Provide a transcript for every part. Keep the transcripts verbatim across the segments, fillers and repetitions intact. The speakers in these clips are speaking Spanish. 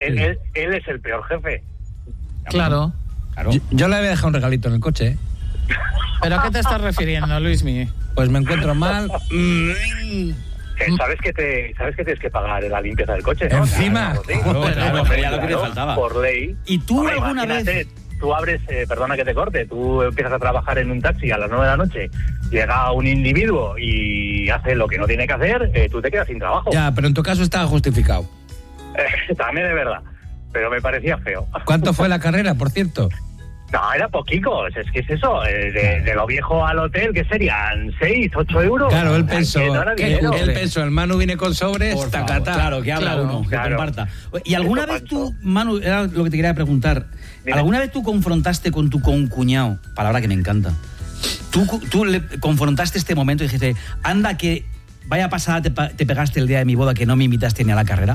él, él, él es el peor jefe. Claro. claro. Yo, yo le había dejado un regalito en el coche, ¿eh? ¿Pero a qué te estás refiriendo, Luismi? Pues me encuentro mal. ¿Sabes que te sabes que tienes que pagar la limpieza del coche, ¿no? Encima. Claro, sí. No, Claro, claro, claro, ya lo que le faltaba. Por ley. ¿Y tú Hombre, alguna imagínate, vez...? Tú abres, eh, perdona que te corte, tú empiezas a trabajar en un taxi a las nueve de la noche, llega un individuo y hace lo que no tiene que hacer, eh, tú te quedas sin trabajo. Ya, pero en tu caso estaba justificado. Eh, también es verdad, pero me parecía feo. ¿Cuánto fue la carrera, por cierto? No, era poquico, es que es eso, eh, de, de lo viejo al hotel, ¿qué serían? ¿seis, ocho euros? Claro, él pensó, Que no era que, dinero. él pensó, el Manu viene con sobres, Por favor, tacatá. claro, que habla Claro, uno, que claro. comparta. ¿Y alguna Eso vez pasó. tú, Manu, era lo que te quería preguntar, Dime. ¿alguna vez tú confrontaste con tu concuñado, palabra que me encanta, tú, tú le confrontaste este momento y dijiste, anda que vaya pasada te, te pegaste el día de mi boda que no me invitaste ni a la carrera?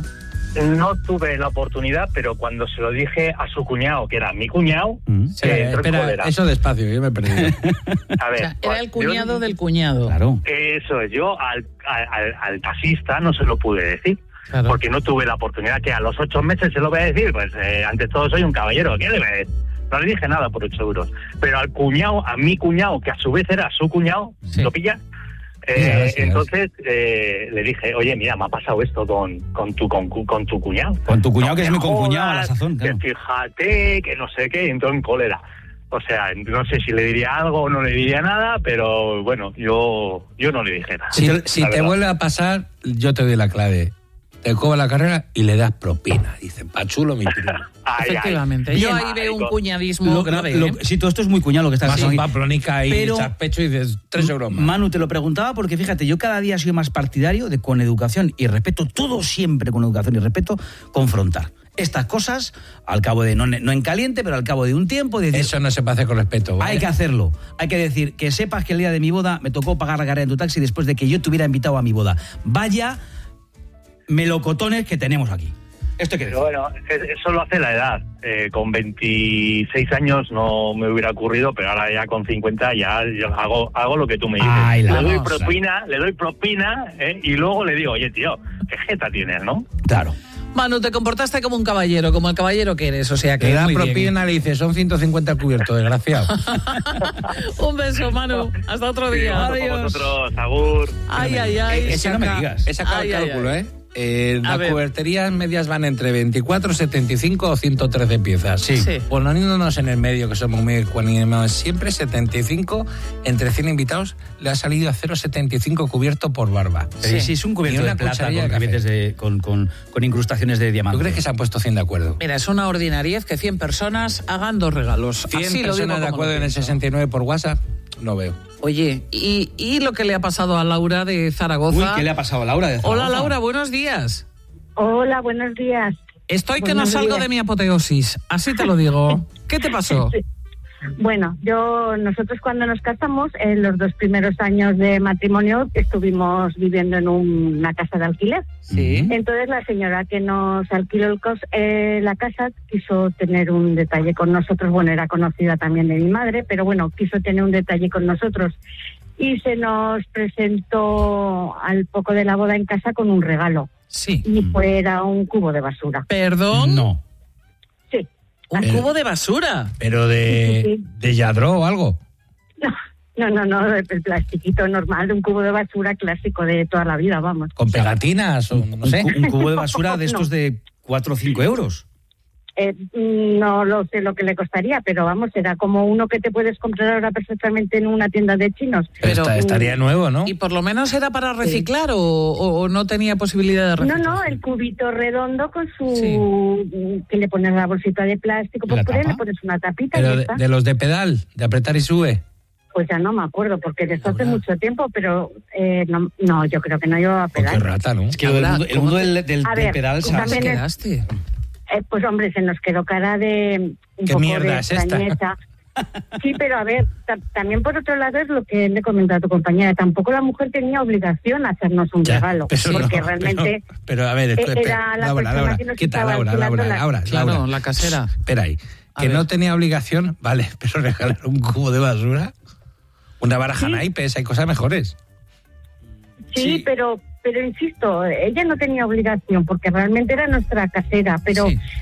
No tuve la oportunidad, pero cuando se lo dije a su cuñado, que era mi cuñado, Mm. Sí, eh, entró en espera, cólera. eso despacio, yo me he perdido. A ver, O sea, era el yo- cuñado del cuñado. Claro. Eso es, yo al, al, al taxista no se lo pude decir, Claro. porque no tuve la oportunidad, que a los ocho meses se lo voy a decir, pues eh, ante todo soy un caballero, ¿qué le voy a decir? No le dije nada por ocho euros, pero al cuñado, a mi cuñado, que a su vez era su cuñado, Sí. ¿lo pilla? Eh, Sí, sí, entonces eh, le dije, oye, mira, me ha pasado esto con, con, tu, con, con tu cuñado. Con tu cuñado, No que es me mi concuñado a la jodas, sazón, claro. Que fíjate, que no sé qué, y entró en cólera. O sea, no sé si le diría algo o no le diría nada, pero bueno, yo yo no le dije nada. Si, la si te verdad. vuelve a pasar, yo te doy la clave. Te cobra la carrera y le das propina. Dice, pa' chulo mi primo. Ay, Efectivamente. ay. Yo Bien, ahí ay, veo un con- cuñadismo Lo- grave. lo- ¿eh? sí, todo esto es muy cuñado lo que estás Vas a haciendo. un Pamplónica y Pero- echas pecho y dices, tres euros más. Manu, te lo preguntaba porque fíjate, yo cada día soy más partidario de con educación y respeto, todo siempre con educación y respeto, confrontar. Estas cosas, al cabo de, no, no en caliente, pero al cabo de un tiempo, decir, Eso no se puede hacer con respeto. ¿vale? hay que hacerlo. Hay que decir que sepas que el día de mi boda me tocó pagar la carrera en tu taxi después de que yo te hubiera invitado a mi boda. Vaya melocotones que tenemos aquí. Esto hay que Pero decir. bueno, es- eso lo hace la edad. Eh, con veintiséis años no me hubiera ocurrido, pero ahora ya con cincuenta ya yo hago hago lo que tú me dices. Ay, la le doy cosa. propina, le doy propina, ¿eh? Y luego le digo, oye, tío, ¿qué jeta tienes, no? Claro. Manu, te comportaste como un caballero, como el caballero que eres, o sea que Le da muy bien. propina, le dice, son ciento cincuenta cubiertos, desgraciado. Un beso, Manu. Hasta otro día. Sí, con vosotros, agur. Ay, ay, ay. Ese no me Saca- digas. He sacado el Ay, ay, cálculo, ay. ¿eh? Eh, A las ver. cuberterías medias van entre veinticuatro, setenta y cinco o ciento trece piezas. Sí. Sí. Poniéndonos en el medio, que somos muy ecuánimes, siempre setenta y cinco, entre cien invitados, le ha salido a cero coma setenta y cinco cubierto por barba. Sí, sí, es un cubierto Y una de plata cucharilla con, de café. ribetes de- con, con, con incrustaciones de diamante. ¿Tú crees que se han puesto cien de acuerdo? Mira, es una ordinariez que cien personas hagan dos regalos. cien Así lo digo personas de como acuerdo lo en el pienso. sesenta y nueve por WhatsApp, no veo. Oye, ¿y, y lo que le ha pasado a Laura de Zaragoza? Uy, ¿qué le ha pasado a Laura de Zaragoza? Hola, Laura, buenos días. Hola, buenos días. Estoy que no Buenos salgo días. de mi apoteosis, así te lo digo. ¿Qué te pasó? Sí. Bueno, yo nosotros cuando nos casamos, en los dos primeros años de matrimonio, estuvimos viviendo en un- una casa de alquiler. Sí. Entonces la señora que nos alquiló el cos- eh, la casa quiso tener un detalle con nosotros. Bueno, era conocida también de mi madre, pero bueno, quiso tener un detalle con nosotros. Y se nos presentó al poco de la boda en casa con un regalo. Sí. Y fue era un cubo de basura. ¿Perdón? No. Sí. Un Eh. cubo de basura. Pero de, Sí, sí. de Yadro o algo. No, no, no, el plastiquito normal, un cubo de basura clásico de toda la vida, vamos. Con pegatinas o no sé. Un, cu- un cubo de basura de No. estos de cuatro o cinco euros. Eh, no lo sé lo que le costaría, pero vamos, era como uno que te puedes comprar ahora perfectamente en una tienda de chinos. Pero- Esta- estaría nuevo, ¿no? ¿Y por lo menos era para reciclar o, o- o no tenía posibilidad de No, reciclar? no, el cubito redondo con su... Sí. que le pones la bolsita de plástico, pues ¿La por ahí tapa? le pones una tapita y Pero ya de, está. de los de pedal, de apretar y sube. Pues ya no me acuerdo, porque de esto hace Laura. mucho tiempo, pero eh, no, no, yo creo que no llevaba Oh, qué pedal. rata, ¿no? Es que lo del Laura, mundo, el ¿cómo mundo te- del, del, A del ver, pedal ¿cómo ¿sabes? ¿Qué también es- quedaste? Eh, pues hombre, se nos quedó cara de un ¿Qué poco mierda de es esta? extrañeza. Sí, pero a ver, ta- también por otro lado es lo que le comentaba a tu compañera, tampoco la mujer tenía obligación a hacernos un Ya, regalo, pero no, porque pero- realmente Pero, a ver, eh, espera, era la Laura, persona Laura, que nos quita, estaba Laura, alquilando Laura, la- Laura, Claro, Laura. la casera. Espera ahí. A Que ver. no tenía obligación, vale, pero regalar un cubo de basura, una baraja Sí. naipes, hay cosas mejores. sí, Sí. pero pero insisto, ella no tenía obligación porque realmente era nuestra casera, pero Sí.